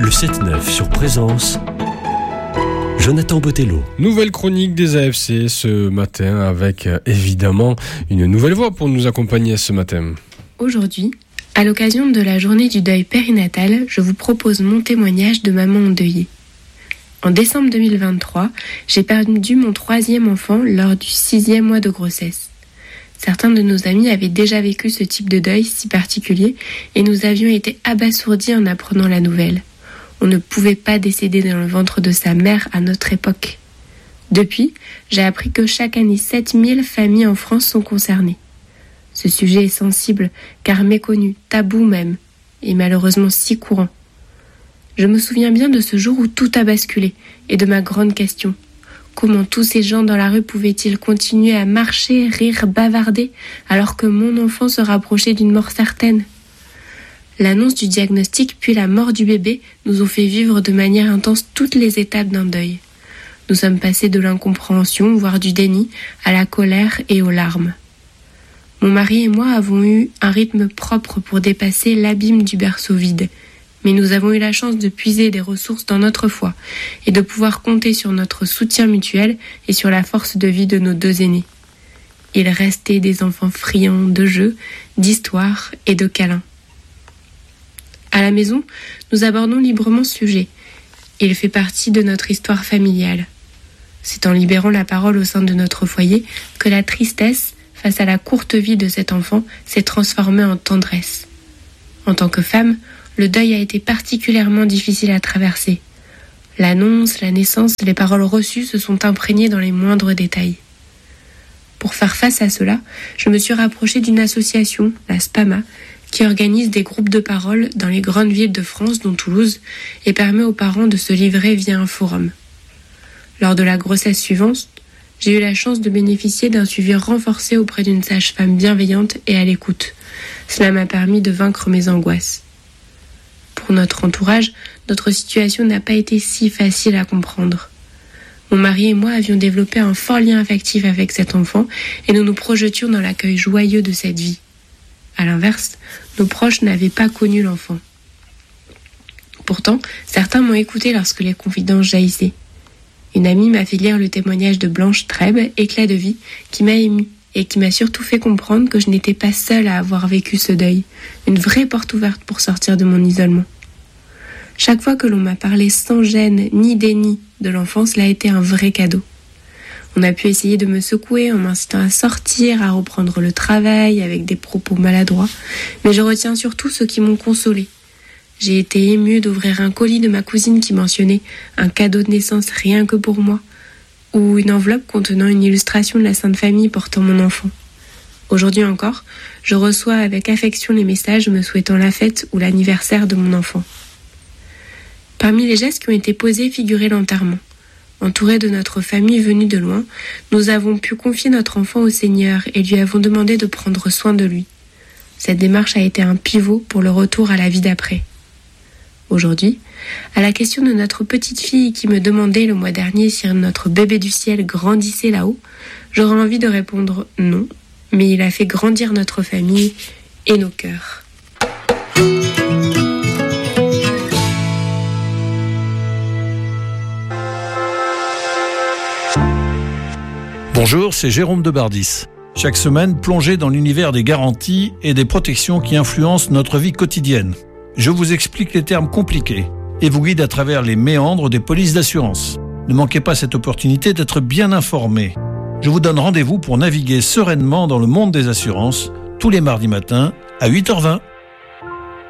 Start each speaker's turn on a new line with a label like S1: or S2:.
S1: Le 7-9 sur Présence, Jonathan Botello.
S2: Nouvelle chronique des AFC ce matin avec évidemment une nouvelle voix pour nous accompagner ce matin.
S3: Aujourd'hui, à l'occasion de la journée du deuil périnatal, je vous propose mon témoignage de maman endeuillée. En décembre 2023, j'ai perdu mon 3e enfant lors du 6e mois de grossesse. Certains de nos amis avaient déjà vécu ce type de deuil si particulier et nous avions été abasourdis en apprenant la nouvelle. On ne pouvait pas décéder dans le ventre de sa mère à notre époque. Depuis, j'ai appris que chaque année 7000 familles en France sont concernées. Ce sujet est sensible, car méconnu, tabou même, et malheureusement si courant. Je me souviens bien de ce jour où tout a basculé, et de ma grande question. Comment tous ces gens dans la rue pouvaient-ils continuer à marcher, rire, bavarder, alors que mon enfant se rapprochait d'une mort certaine ? L'annonce du diagnostic puis la mort du bébé nous ont fait vivre de manière intense toutes les étapes d'un deuil. Nous sommes passés de l'incompréhension, voire du déni, à la colère et aux larmes. Mon mari et moi avons eu un rythme propre pour dépasser l'abîme du berceau vide, mais nous avons eu la chance de puiser des ressources dans notre foi et de pouvoir compter sur notre soutien mutuel et sur la force de vie de nos 2 aînés. Ils restaient des enfants friands de jeux, d'histoires et de câlins. À la maison, nous abordons librement ce sujet. Il fait partie de notre histoire familiale. C'est en libérant la parole au sein de notre foyer que la tristesse, face à la courte vie de cet enfant, s'est transformée en tendresse. En tant que femme, le deuil a été particulièrement difficile à traverser. L'annonce, la naissance, les paroles reçues se sont imprégnées dans les moindres détails. Pour faire face à cela, je me suis rapprochée d'une association, la SPAMA, qui organise des groupes de parole dans les grandes villes de France, dont Toulouse, et permet aux parents de se livrer via un forum. Lors de la grossesse suivante, j'ai eu la chance de bénéficier d'un suivi renforcé auprès d'une sage-femme bienveillante et à l'écoute. Cela m'a permis de vaincre mes angoisses. Pour notre entourage, notre situation n'a pas été si facile à comprendre. Mon mari et moi avions développé un fort lien affectif avec cet enfant et nous nous projetions dans l'accueil joyeux de cette vie. À l'inverse, nos proches n'avaient pas connu l'enfant. Pourtant, certains m'ont écouté lorsque les confidences jaillissaient. Une amie m'a fait lire le témoignage de Blanche Trèbe, Éclat de vie, qui m'a émue et qui m'a surtout fait comprendre que je n'étais pas seule à avoir vécu ce deuil, une vraie porte ouverte pour sortir de mon isolement. Chaque fois que l'on m'a parlé sans gêne ni déni de l'enfant, cela a été un vrai cadeau. On a pu essayer de me secouer en m'incitant à sortir, à reprendre le travail avec des propos maladroits, mais je retiens surtout ceux qui m'ont consolée. J'ai été émue d'ouvrir un colis de ma cousine qui mentionnait un cadeau de naissance rien que pour moi, ou une enveloppe contenant une illustration de la Sainte Famille portant mon enfant. Aujourd'hui encore, je reçois avec affection les messages me souhaitant la fête ou l'anniversaire de mon enfant. Parmi les gestes qui ont été posés figurait l'enterrement. Entourés de notre famille venue de loin, nous avons pu confier notre enfant au Seigneur et lui avons demandé de prendre soin de lui. Cette démarche a été un pivot pour le retour à la vie d'après. Aujourd'hui, à la question de notre petite fille qui me demandait le mois dernier si notre bébé du ciel grandissait là-haut, j'aurais envie de répondre non, mais il a fait grandir notre famille et nos cœurs.
S4: Bonjour, c'est Jérôme de Bardis. Chaque semaine, plongez dans l'univers des garanties et des protections qui influencent notre vie quotidienne. Je vous explique les termes compliqués et vous guide à travers les méandres des polices d'assurance. Ne manquez pas cette opportunité d'être bien informé. Je vous donne rendez-vous pour naviguer sereinement dans le monde des assurances tous les mardis matins à 8h20.